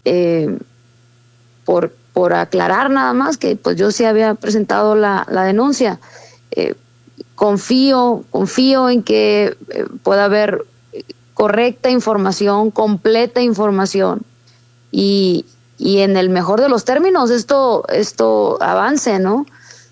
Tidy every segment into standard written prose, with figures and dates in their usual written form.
por aclarar nada más que pues yo sí había presentado la denuncia. Confío en que pueda haber correcta información, completa información y en el mejor de los términos esto avance, ¿no?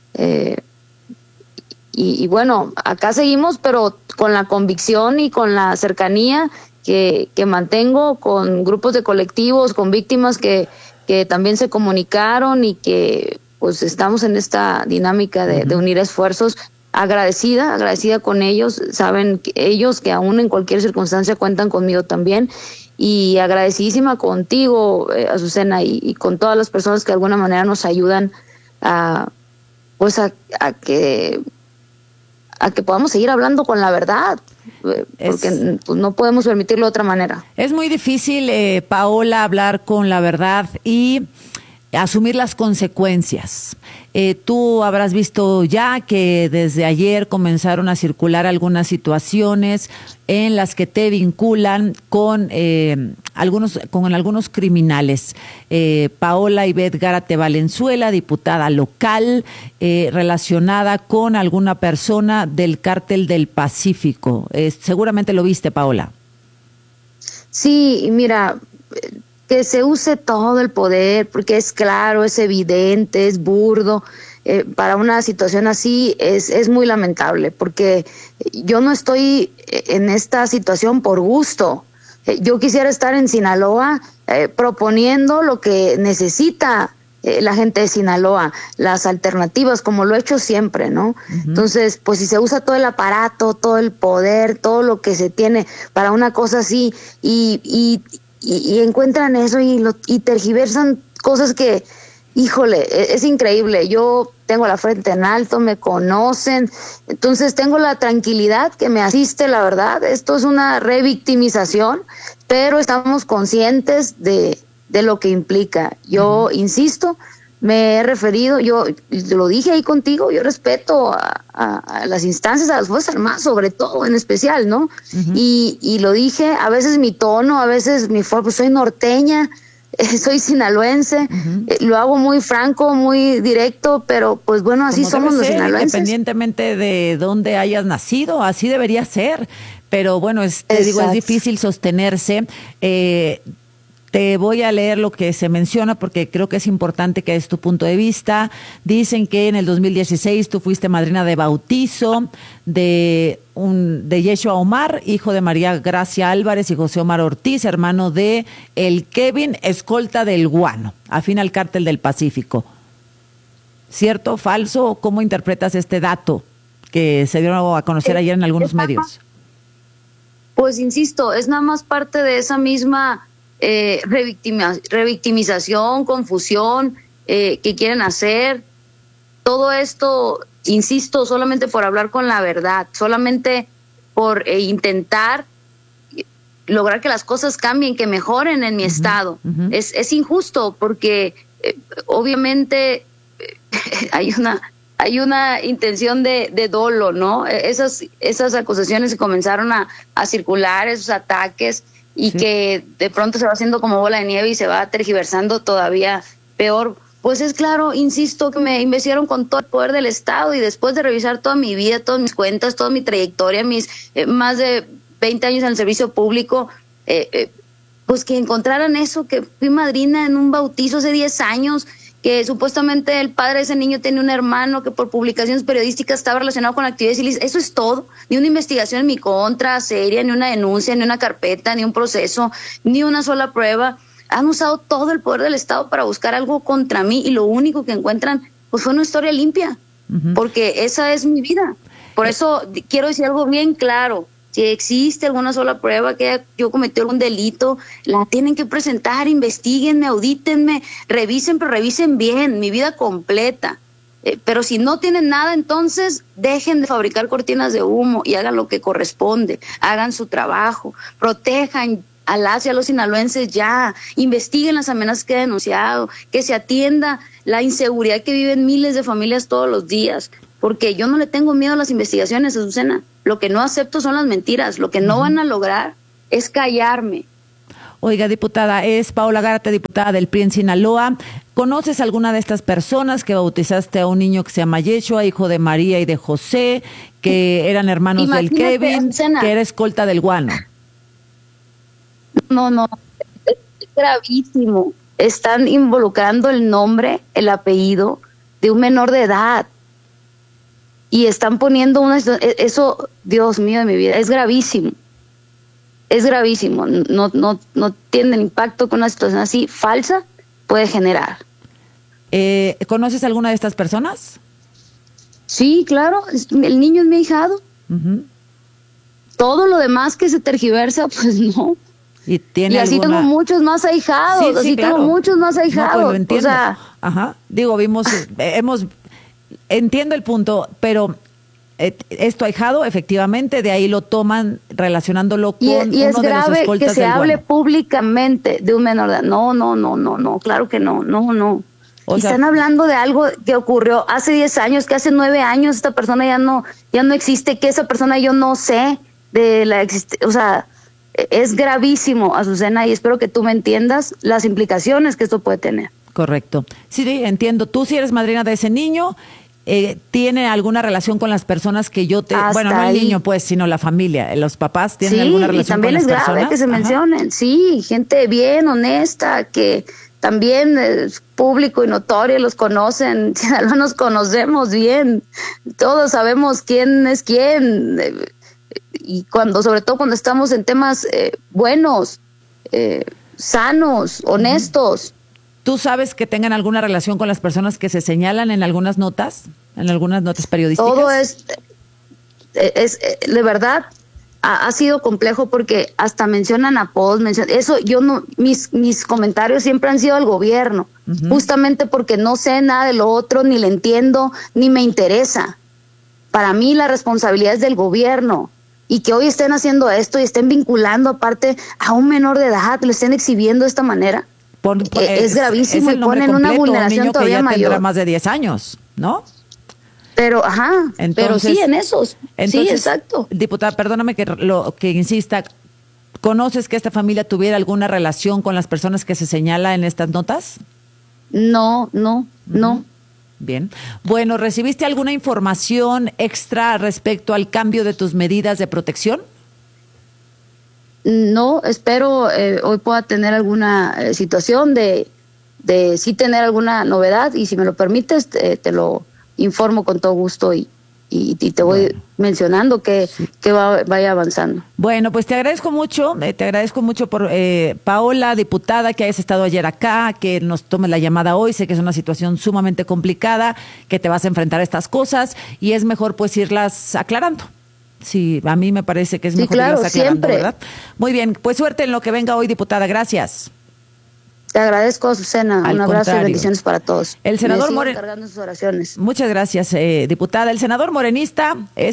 Y bueno, acá seguimos, pero con la convicción y con la cercanía que mantengo con grupos de colectivos, con víctimas que también se comunicaron y que pues estamos en esta dinámica de unir esfuerzos. Agradecida con ellos, saben ellos que aún en cualquier circunstancia cuentan conmigo también, y agradecidísima contigo, Azucena, y con todas las personas que de alguna manera nos ayudan a que podamos seguir hablando con la verdad, porque pues, no podemos permitirlo de otra manera. Es muy difícil, Paola, hablar con la verdad y asumir las consecuencias. Tú habrás visto ya que desde ayer comenzaron a circular algunas situaciones en las que te vinculan con algunos criminales. Paola Ivette Gárate Valenzuela, diputada local, relacionada con alguna persona del Cártel del Pacífico. Seguramente lo viste, Paola. Sí, mira, que se use todo el poder, porque es claro, es evidente, es burdo. Para una situación así es muy lamentable, porque yo no estoy en esta situación por gusto. Yo quisiera estar en Sinaloa proponiendo lo que necesita la gente de Sinaloa, las alternativas, como lo he hecho siempre, ¿no? Uh-huh. Entonces, pues si se usa todo el aparato, todo el poder, todo lo que se tiene para una cosa así, y encuentran eso y tergiversan cosas que, híjole, es increíble. Yo tengo la frente en alto, me conocen, entonces tengo la tranquilidad que me asiste, la verdad. Esto es una revictimización, pero estamos conscientes de lo que implica. Yo insisto, me he referido, yo lo dije ahí contigo, yo respeto a las instancias, a las Fuerzas Armadas, sobre todo, en especial, ¿no? Uh-huh. Y lo dije, a veces mi tono, a veces mi forma, pues soy norteña, soy sinaloense, uh-huh. Lo hago muy franco, muy directo, pero pues bueno, así somos los sinaloenses. Independientemente de dónde hayas nacido, así debería ser, pero bueno, te digo, es difícil sostenerse. Te voy a leer lo que se menciona porque creo que es importante que es tu punto de vista. Dicen que en el 2016 tú fuiste madrina de bautizo de Yeshua Omar, hijo de María Gracia Álvarez y José Omar Ortiz, hermano de el Kevin, escolta del Guano, afín al Cártel del Pacífico. ¿Cierto? ¿Falso? ¿Cómo interpretas este dato que se dio a conocer ayer en algunos medios? Pues insisto, es nada más parte de esa misma revictimización, confusión que quieren hacer. Todo esto, insisto, solamente por hablar con la verdad, solamente por intentar lograr que las cosas cambien, que mejoren en mi uh-huh. estado. Uh-huh. Es injusto porque obviamente hay una intención de dolo, ¿no? Esas acusaciones comenzaron a circular, esos ataques, y sí. Que de pronto se va haciendo como bola de nieve y se va tergiversando todavía peor. Pues es claro, insisto, que me investigaron con todo el poder del Estado, y después de revisar toda mi vida, todas mis cuentas, toda mi trayectoria, mis más de 20 años en el servicio público, pues que encontraran eso, que fui madrina en un bautizo hace 10 años, que supuestamente el padre de ese niño tenía un hermano que por publicaciones periodísticas estaba relacionado con actividades ilícitas. Eso es todo. Ni una investigación en mi contra seria, ni una denuncia, ni una carpeta, ni un proceso, ni una sola prueba. Han usado todo el poder del Estado para buscar algo contra mí, y lo único que encuentran pues fue una historia limpia, uh-huh. porque esa es mi vida. Por eso quiero decir algo bien claro. Si existe alguna sola prueba que yo cometí algún delito, la tienen que presentar, investiguenme, audítenme, revisen, pero revisen bien, mi vida completa. Pero si no tienen nada, entonces dejen de fabricar cortinas de humo y hagan lo que corresponde, hagan su trabajo, protejan a las y a los sinaloenses ya, investiguen las amenazas que he denunciado, que se atienda la inseguridad que viven miles de familias todos los días. Porque yo no le tengo miedo a las investigaciones, Azucena. Lo que no acepto son las mentiras. Lo que no van a lograr es callarme. Oiga, diputada, es Paola Gárate, diputada del PRI en Sinaloa. ¿Conoces alguna de estas personas que bautizaste a un niño que se llama Yeshua, hijo de María y de José, que eran hermanos del Kevin, que era escolta del Guano? No, es gravísimo. Están involucrando el nombre, el apellido de un menor de edad. Y están poniendo eso, Dios mío de mi vida, es gravísimo. Es gravísimo. No tiene el impacto que una situación así falsa puede generar. ¿Conoces alguna de estas personas? Sí, claro. El niño es mi ahijado. Uh-huh. Todo lo demás que se tergiversa, pues no. Y así tengo muchos más ahijados. Sí, claro. Tengo muchos más ahijados. No, pues lo entiendo. O sea, ajá. Digo, entiendo el punto, pero es tu ahijado, efectivamente, de ahí lo toman relacionándolo con uno de los escoltas del Guano. Y es grave que se hable públicamente de un menor de edad. No, claro que no. Están hablando de algo que ocurrió hace 10 años, que hace 9 años esta persona ya no existe, que esa persona yo no sé de la existencia. O sea, es gravísimo, Azucena, y espero que tú me entiendas las implicaciones que esto puede tener. Correcto. Sí, entiendo. Tú si eres madrina de ese niño, ¿tiene alguna relación con las personas que yo te... Bueno, no el niño, pues, sino la familia. ¿Los papás tienen alguna relación con las personas? Sí, y también es grave que se mencionen. Sí, gente bien, honesta, que también es público y notorio, los conocen. No nos conocemos bien. Todos sabemos quién es quién. Y sobre todo cuando estamos en temas buenos, sanos, honestos. ¿Tú sabes que tengan alguna relación con las personas que se señalan en algunas notas periodísticas? Todo es de verdad, ha sido complejo porque hasta mencionan apodos, eso yo no, mis comentarios siempre han sido al gobierno, justamente porque no sé nada de lo otro, ni le entiendo, ni me interesa. Para mí la responsabilidad es del gobierno. Y que hoy estén haciendo esto y estén vinculando aparte a un menor de edad, lo estén exhibiendo de esta manera, es gravísimo y ponen una vulneración todavía mayor. Tendrá más de 10 años, ¿no? Pero, pero sí, en esos. Sí, exacto. Diputada, perdóname que insista, ¿conoces que esta familia tuviera alguna relación con las personas que se señala en estas notas? No. Bien. Bueno, ¿recibiste alguna información extra respecto al cambio de tus medidas de protección? No, espero hoy pueda tener alguna situación de sí tener alguna novedad, y si me lo permites te lo informo con todo gusto y te voy mencionando que vaya avanzando. Bueno, pues te agradezco mucho por Paola, diputada, que hayas estado ayer acá, que nos tomes la llamada hoy. Sé que es una situación sumamente complicada, que te vas a enfrentar a estas cosas y es mejor pues irlas aclarando. Sí, a mí me parece que es mejor irlas aclarando, siempre. ¿Verdad? Muy bien, pues suerte en lo que venga hoy, diputada. Gracias. Te agradezco, Azucena. Un abrazo y bendiciones para todos. El senador Moreno. Cargando sus oraciones. Muchas gracias, diputada. El senador morenista,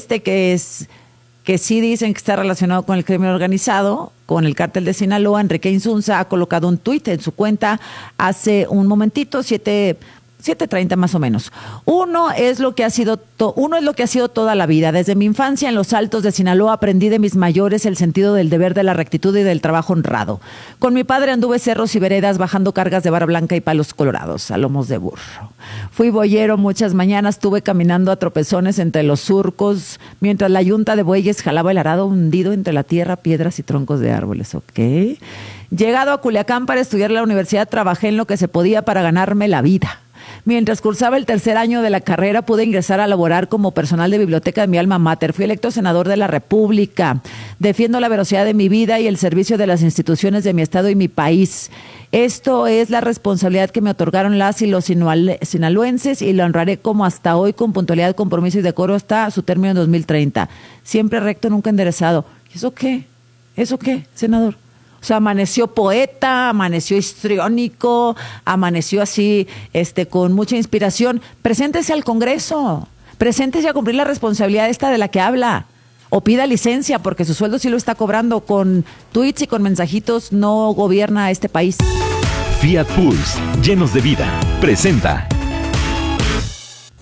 que sí dicen que está relacionado con el crimen organizado, con el cártel de Sinaloa, Enrique Insunza, ha colocado un tuit en su cuenta hace un momentito, 7:30 más o menos. Uno es lo que ha sido toda la vida. Desde mi infancia en los Altos de Sinaloa aprendí de mis mayores el sentido del deber, de la rectitud y del trabajo honrado. Con mi padre anduve cerros y veredas bajando cargas de vara blanca y palos colorados a lomos de burro. Fui boyero muchas mañanas, estuve caminando a tropezones entre los surcos, mientras la yunta de bueyes jalaba el arado hundido entre la tierra, piedras y troncos de árboles. ¿Ok? Llegado a Culiacán para estudiar en la universidad, trabajé en lo que se podía para ganarme la vida. Mientras cursaba el tercer año de la carrera, pude ingresar a laborar como personal de biblioteca de mi alma mater. Fui electo senador de la República. Defiendo la veracidad de mi vida y el servicio de las instituciones de mi estado y mi país. Esto es la responsabilidad que me otorgaron las y los sinaloenses y lo honraré como hasta hoy, con puntualidad, compromiso y decoro hasta su término en 2030. Siempre recto, nunca enderezado. ¿Eso qué? ¿Eso qué, senador? O sea, amaneció poeta, amaneció histriónico, amaneció así, con mucha inspiración. Preséntese al Congreso, preséntese a cumplir la responsabilidad esta de la que habla. O pida licencia, porque su sueldo sí lo está cobrando. Con tweets y con mensajitos no gobierna este país. Fiat Pulse, llenos de vida, presenta.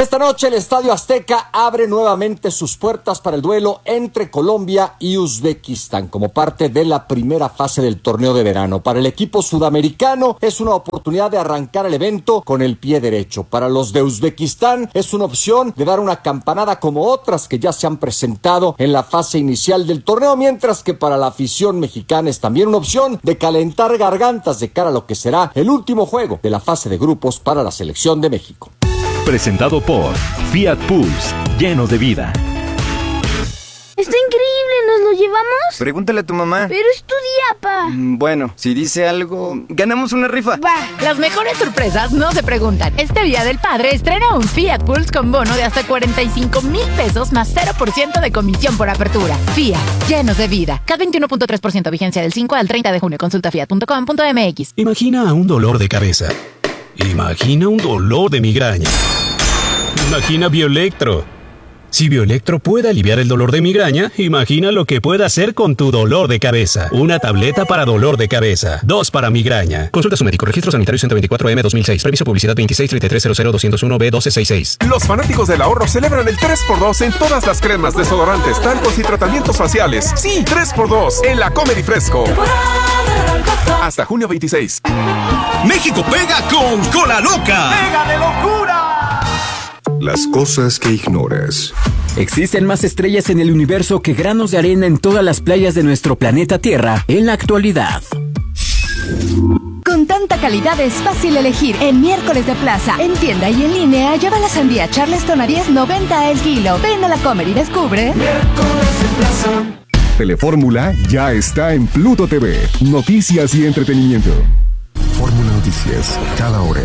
Esta noche el Estadio Azteca abre nuevamente sus puertas para el duelo entre Colombia y Uzbekistán como parte de la primera fase del torneo de verano. Para el equipo sudamericano es una oportunidad de arrancar el evento con el pie derecho. Para los de Uzbekistán es una opción de dar una campanada como otras que ya se han presentado en la fase inicial del torneo, mientras que para la afición mexicana es también una opción de calentar gargantas de cara a lo que será el último juego de la fase de grupos para la selección de México. Presentado por Fiat Pulse, llenos de vida. Está increíble, ¿nos lo llevamos? Pregúntale a tu mamá. Pero es tu día, pa. Bueno, si dice algo, ganamos una rifa. Va. Las mejores sorpresas no se preguntan. Este Día del Padre estrena un Fiat Pulse con bono de hasta 45,000 pesos más 0% de comisión por apertura. Fiat, llenos de vida. CAT 21.3%, vigencia del 5 al 30 de junio. Consulta fiat.com.mx. Imagina un dolor de cabeza. Imagina un dolor de migraña. Imagina Bioelectro. Si Bioelectro puede aliviar el dolor de migraña, imagina lo que puede hacer con tu dolor de cabeza. Una tableta para dolor de cabeza, 2 para migraña. Consulta a su médico. Registro sanitario 124M 2006. Permiso publicidad 2633000201B1266. Los fanáticos del ahorro celebran el 3x2 en todas las cremas, desodorantes, talcos y tratamientos faciales. Sí, 3x2 en la Comedy Fresco. Hasta junio 26. México pega con Cola Loca. ¡Pega de locura! Las cosas que ignoras. Existen más estrellas en el universo que granos de arena en todas las playas de nuestro planeta Tierra en la actualidad. Con tanta calidad es fácil elegir. En miércoles de plaza, en tienda y en línea, lleva la sandía Charleston a 10.90 el kilo. Ven a la Comer y descubre. Miércoles de plaza. Telefórmula ya está en Pluto TV. Noticias y entretenimiento. Fórmula Noticias, cada hora.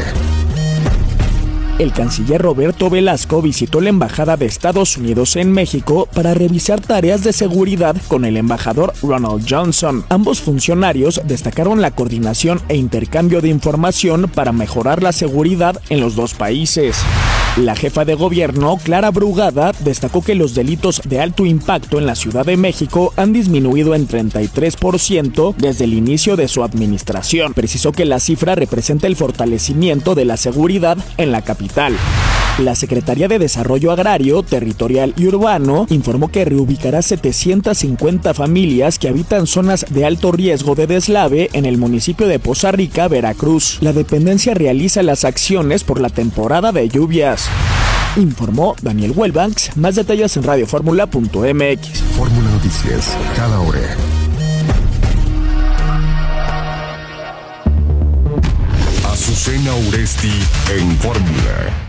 El canciller Roberto Velasco visitó la Embajada de Estados Unidos en México para revisar tareas de seguridad con el embajador Ronald Johnson. Ambos funcionarios destacaron la coordinación e intercambio de información para mejorar la seguridad en los dos países. La jefa de gobierno, Clara Brugada, destacó que los delitos de alto impacto en la Ciudad de México han disminuido en 33% desde el inicio de su administración. Precisó que la cifra representa el fortalecimiento de la seguridad en la capital. La Secretaría de Desarrollo Agrario, Territorial y Urbano informó que reubicará 750 familias que habitan zonas de alto riesgo de deslave en el municipio de Poza Rica, Veracruz. La dependencia realiza las acciones por la temporada de lluvias. Informó Daniel Welbanks. Más detalles en radioformula.mx. Fórmula Noticias, cada hora. Azucena Uresti en Fórmula.